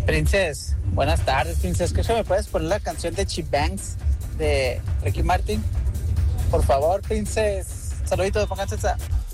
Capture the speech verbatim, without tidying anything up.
Princes, buenas tardes, Princes. ¿Crees que me puedes poner la canción de Chip Banks de Ricky Martin? Por favor, Princes. Saluditos, pónganse esa.